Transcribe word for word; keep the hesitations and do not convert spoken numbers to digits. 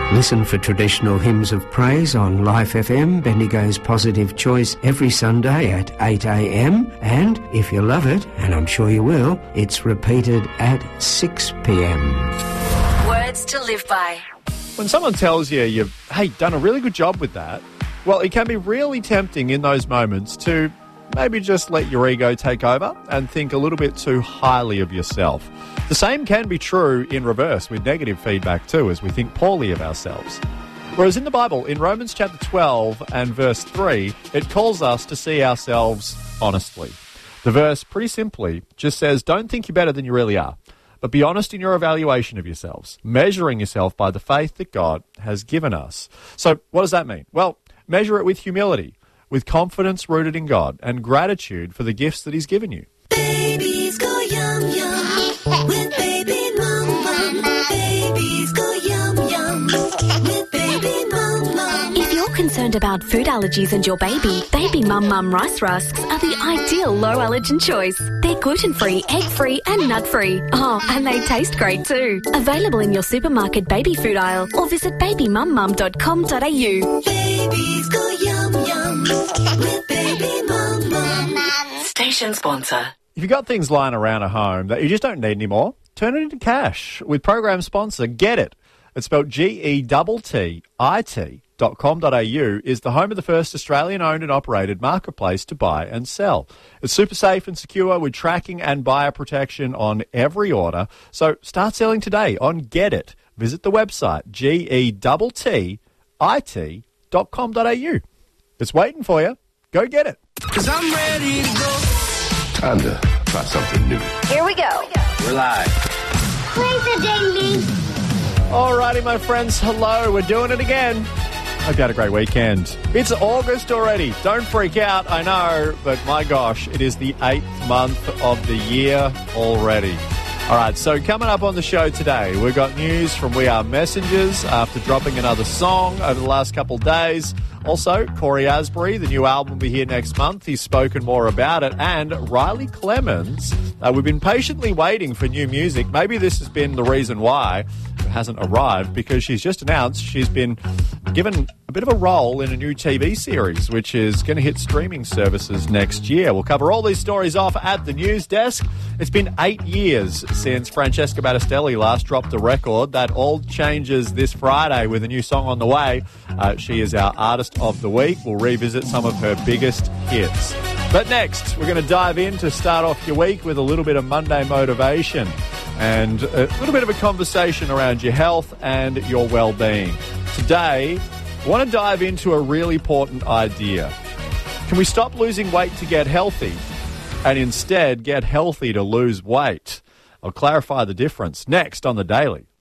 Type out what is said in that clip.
Listen for traditional hymns of praise on Life F M, Bendigo's Positive Choice, every Sunday at eight a m. And if you love it, and I'm sure you will, it's repeated at six p m. Words to live by. When someone tells you you've, hey, done a really good job with that, well, it can be really tempting in those moments to maybe just let your ego take over and think a little bit too highly of yourself. The same can be true in reverse with negative feedback too, as we think poorly of ourselves. Whereas in the Bible, in Romans chapter twelve and verse three, it calls us to see ourselves honestly. The verse, pretty simply, just says, don't think you're better than you really are, but be honest in your evaluation of yourselves, measuring yourself by the faith that God has given us. So what does that mean? Well, measure it with humility, with confidence rooted in God, and gratitude for the gifts that He's given you. Babies go yum yum with baby mum mum. Babies go yum yum with baby mum mum. If you're concerned about food allergies and your baby, Baby Mum Mum Rice Rusks are the ideal low allergen choice. They're gluten-free, egg-free and nut-free. Oh, and they taste great too. Available in your supermarket baby food aisle or visit baby mum mum dot com dot a u. Babies go yum yum with baby mum mum. Station sponsor. If you've got things lying around at home that you just don't need anymore, turn it into cash with program sponsor Get It. It's spelled G E T T I T dot com dot a u is the home of the first Australian-owned and operated marketplace to buy and sell. It's super safe and secure with tracking and buyer protection on every order. So start selling today on Get It. Visit the website G E T T I T dot com dot a u. It's waiting for you. Go get it. 'Cause I'm ready to go. Time to try something new. Here we go. We're live. Play the daily. Alrighty, my friends. Hello. We're doing it again. Hope you had a great weekend. It's August already. Don't freak out, I know, but my gosh, it is the eighth month of the year already. All right, so coming up on the show today, we've got news from We Are Messengers after dropping another song over the last couple of days. Also, Corey Asbury, the new album will be here next month. He's spoken more about it. And Riley Clemens. Uh, we've been patiently waiting for new music. Maybe this has been the reason why it hasn't arrived, because she's just announced she's been given a bit of a role in a new T V series, which is going to hit streaming services next year. We'll cover all these stories off at the news desk. It's been eight years since Francesca Battistelli last dropped a record. That all changes this Friday with a new song on the way. Uh, she is our Artist of the Week. We'll revisit some of her biggest hits. But next, we're going to dive in to start off your week with a little bit of Monday motivation and a little bit of a conversation around your health and your well-being. Today, I want to dive into a really important idea. Can we stop losing weight to get healthy and instead get healthy to lose weight? I'll clarify the difference next on The Daily.